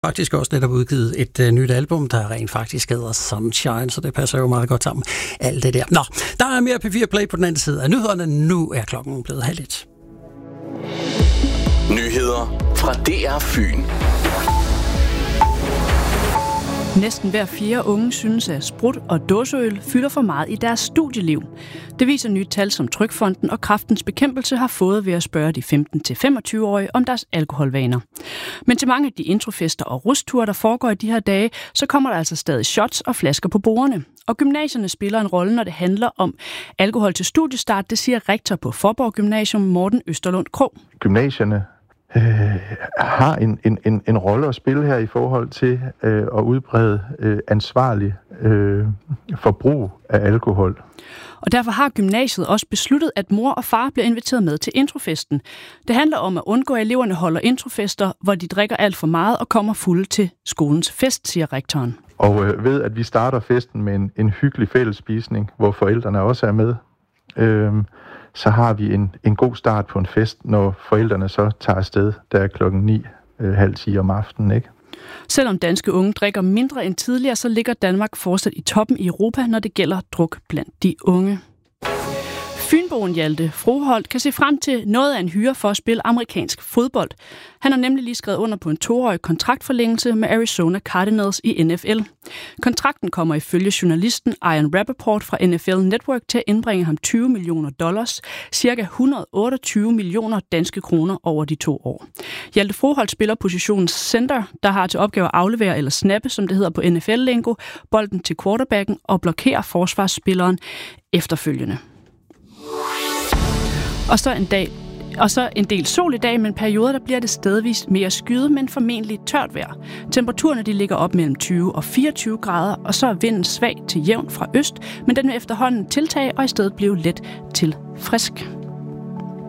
Faktisk også netop udgivet et nyt album, der rent faktisk hedder Sunshine, så det passer jo meget godt sammen. Alt det der. Nå, der er mere P4 Play på den anden side af nyhederne. Nu er klokken blevet 12:30. Nyheder fra DR Fyn. Næsten hver 4 unge synes, at sprut og dåseøl fylder for meget i deres studieliv. Det viser nye tal, som Trygfonden og Kræftens Bekæmpelse har fået ved at spørge de 15-25-årige om deres alkoholvaner. Men til mange af de introfester og rustture, der foregår i de her dage, så kommer der altså stadig shots og flasker på bordene. Og gymnasierne spiller en rolle, når det handler om alkohol til studiestart, det siger rektor på Faaborg Gymnasium, Morten Østerlund Krog. Gymnasierne har en rolle at spille her i forhold til at udbrede ansvarlig forbrug af alkohol. Og derfor har gymnasiet også besluttet, at mor og far bliver inviteret med til introfesten. Det handler om at undgå, at eleverne holder introfester, hvor de drikker alt for meget og kommer fulde til skolens fest, siger rektoren. Og ved at vi starter festen med en hyggelig fællesspisning, hvor forældrene også er med, så har vi en god start på en fest, når forældrene så tager afsted, der er 9:30 om aftenen, ikke? Selvom danske unge drikker mindre end tidligere, så ligger Danmark fortsat i toppen i Europa, når det gælder druk blandt de unge. Fynboen Hjalte Froholt kan se frem til noget af en hyre for at spille amerikansk fodbold. Han har nemlig lige skrevet under på en 2-årig kontraktforlængelse med Arizona Cardinals i NFL. Kontrakten kommer ifølge journalisten Ian Rappaport fra NFL Network til at indbringe ham $20 million, cirka 128 millioner danske kroner over de 2 år. Hjalte Froholt spiller positionen center, der har til opgave at aflevere eller snappe, som det hedder på NFL-lingo, bolden til quarterbacken og blokere forsvarsspilleren efterfølgende. Og så en del sol i dag, men perioder, der bliver det stedvist mere skyet, men formentlig tørt vejr. Temperaturerne de ligger op mellem 20 og 24 grader, og så er vinden svag til jævn fra øst, men den vil efterhånden tiltage og i stedet blive let til frisk.